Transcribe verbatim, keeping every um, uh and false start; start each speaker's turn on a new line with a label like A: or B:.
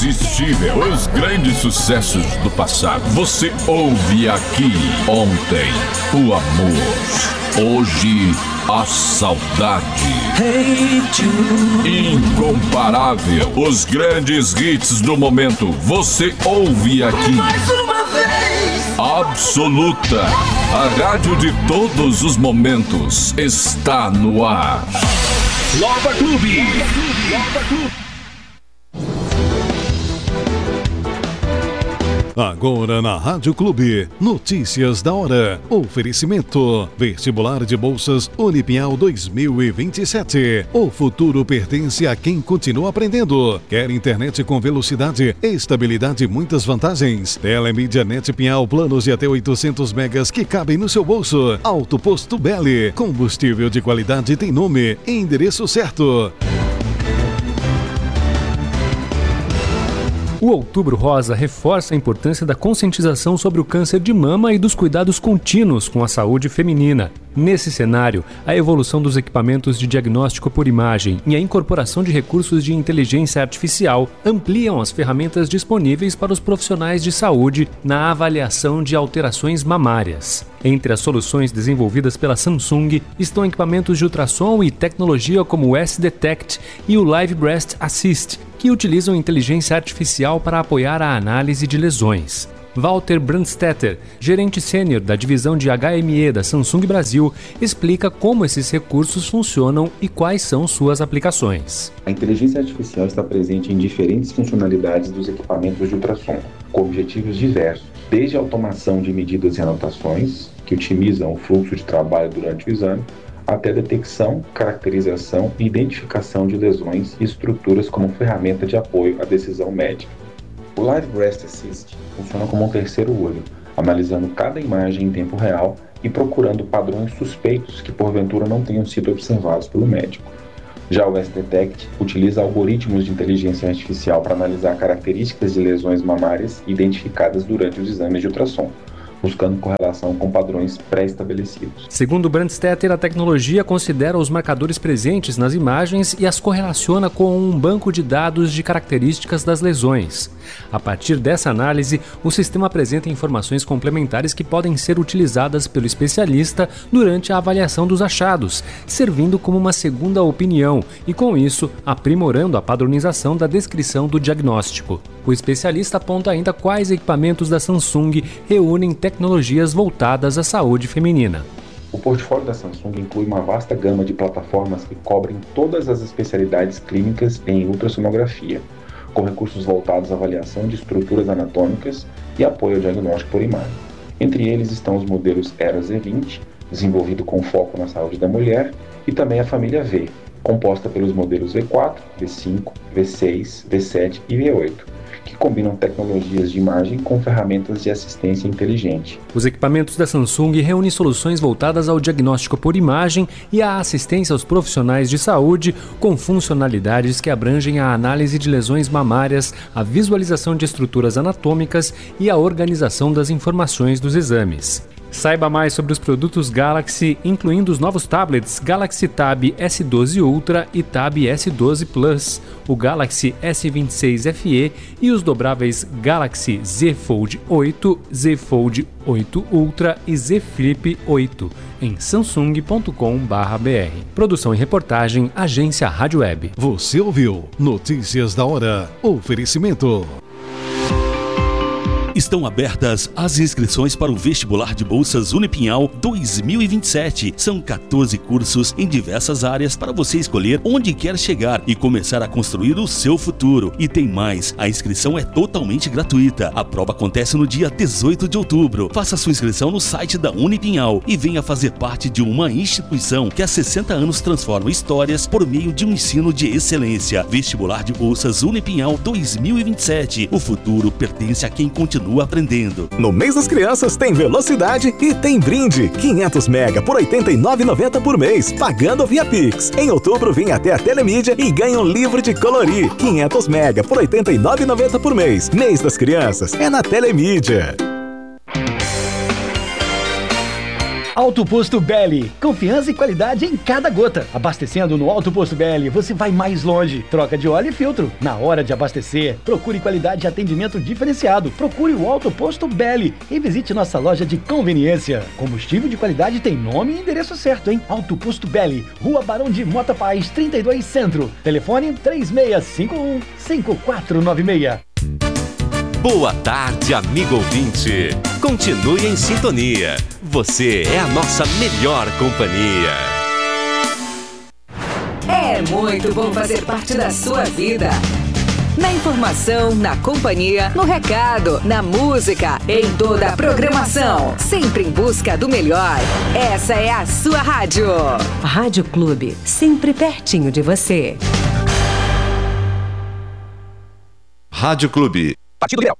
A: Irresistível. Os grandes sucessos do passado. Você ouve aqui. Ontem, o amor. Hoje, a saudade. Incomparável. Os grandes hits do momento. Você ouve aqui. Mais uma vez. Absoluta. A rádio de todos os momentos está no ar. Nova Clube. Nova Clube.
B: Agora na Rádio Clube, notícias da hora. Oferecimento: Vestibular de Bolsas Unipinhal dois mil e vinte e sete. O futuro pertence a quem continua aprendendo. Quer internet com velocidade, estabilidade e muitas vantagens? Telemídia Net Pinhal, planos de até oitocentos megas que cabem no seu bolso. Alto Posto Belli, combustível de qualidade tem nome e endereço certo.
C: O Outubro Rosa reforça a importância da conscientização sobre o câncer de mama e dos cuidados contínuos com a saúde feminina. Nesse cenário, a evolução dos equipamentos de diagnóstico por imagem e a incorporação de recursos de inteligência artificial ampliam as ferramentas disponíveis para os profissionais de saúde na avaliação de alterações mamárias. Entre as soluções desenvolvidas pela Samsung estão equipamentos de ultrassom e tecnologia como o S-Detect e o Live Breast Assist, que utilizam inteligência artificial para apoiar a análise de lesões. Walter Brandstetter, gerente sênior da divisão de H M E da Samsung Brasil, explica como esses recursos funcionam e quais são suas aplicações.
D: A inteligência artificial está presente em diferentes funcionalidades dos equipamentos de ultrassom, com objetivos diversos, desde a automação de medidas e anotações, que otimizam o fluxo de trabalho durante o exame, até detecção, caracterização e identificação de lesões e estruturas como ferramenta de apoio à decisão médica. O Live Breast Assist funciona como um terceiro olho, analisando cada imagem em tempo real e procurando padrões suspeitos que porventura não tenham sido observados pelo médico. Já o S-Detect utiliza algoritmos de inteligência artificial para analisar características de lesões mamárias identificadas durante os exames de ultrassom, buscando correlação com padrões pré-estabelecidos.
C: Segundo Brandstetter, a tecnologia considera os marcadores presentes nas imagens e as correlaciona com um banco de dados de características das lesões. A partir dessa análise, o sistema apresenta informações complementares que podem ser utilizadas pelo especialista durante a avaliação dos achados, servindo como uma segunda opinião e, com isso, aprimorando a padronização da descrição do diagnóstico. O especialista aponta ainda quais equipamentos da Samsung reúnem tecnologias voltadas à saúde feminina.
D: O portfólio da Samsung inclui uma vasta gama de plataformas que cobrem todas as especialidades clínicas em ultrassonografia, com recursos voltados à avaliação de estruturas anatômicas e apoio ao diagnóstico por imagem. Entre eles estão os modelos Era Z vinte, desenvolvido com foco na saúde da mulher, e também a família V, composta pelos modelos V quatro, V cinco, V seis, V sete e V oito, que combinam tecnologias de imagem com ferramentas de assistência inteligente.
C: Os equipamentos da Samsung reúnem soluções voltadas ao diagnóstico por imagem e à assistência aos profissionais de saúde, com funcionalidades que abrangem a análise de lesões mamárias, a visualização de estruturas anatômicas e a organização das informações dos exames. Saiba mais sobre os produtos Galaxy, incluindo os novos tablets Galaxy Tab S doze Ultra e Tab S doze Plus, o Galaxy S vinte e seis F E e os dobráveis Galaxy Z Fold oito, Z Fold oito Ultra e Z Flip oito, em samsung ponto com ponto b r. Produção e reportagem, Agência Rádio Web.
B: Você ouviu Notícias da Hora. Oferecimento.
E: Estão abertas as inscrições para o Vestibular de Bolsas Unipinhal dois mil e vinte e sete. São quatorze cursos em diversas áreas para você escolher onde quer chegar e começar a construir o seu futuro. E tem mais, a inscrição é totalmente gratuita. A prova acontece no dia dezoito de outubro. Faça sua inscrição no site da Unipinhal e venha fazer parte de uma instituição que há sessenta anos transforma histórias por meio de um ensino de excelência. Vestibular de Bolsas Unipinhal dois mil e vinte e sete. O futuro pertence a quem continua aprendendo.
F: No mês das crianças tem velocidade e tem brinde. quinhentos mega por oitenta e nove reais e noventa centavos por mês, pagando via Pix. Em outubro vem até a Telemídia e ganha um livro de colorir. quinhentos mega por oitenta e nove reais e noventa centavos por mês. Mês das crianças é na Telemídia.
G: Alto Posto Belli, confiança e qualidade em cada gota. Abastecendo no Alto Posto Belli, você vai mais longe. Troca de óleo e filtro. Na hora de abastecer, procure qualidade e atendimento diferenciado. Procure o Alto Posto Belli e visite nossa loja de conveniência. Combustível de qualidade tem nome e endereço certo, hein? Alto Posto Belli, Rua Barão de Mota Paz, trinta e dois Centro. Telefone três seis cinco um, cinco quatro nove seis.
H: Boa tarde, amigo ouvinte. Continue em sintonia. Você é a nossa melhor companhia.
I: É muito bom fazer parte da sua vida. Na informação, na companhia, no recado, na música, em toda a programação. Sempre em busca do melhor. Essa é a sua rádio.
J: Rádio Clube, sempre pertinho de você.
H: Rádio Clube.
K: Partido Liberal.